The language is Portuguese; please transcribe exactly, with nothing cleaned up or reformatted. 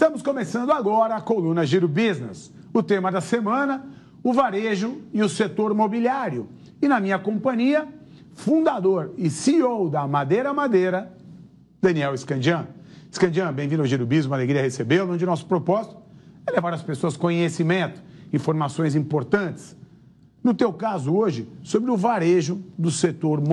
Estamos começando agora a coluna Giro Business. O tema da semana, o varejo e o setor imobiliário. E na minha companhia, fundador e C E O da Madeira Madeira, Daniel Scandian. Scandian, bem-vindo ao Giro Business, uma alegria recebê-lo, onde o nosso propósito é levar às pessoas conhecimento, informações importantes. No teu caso hoje, sobre o varejo do setor imobiliário.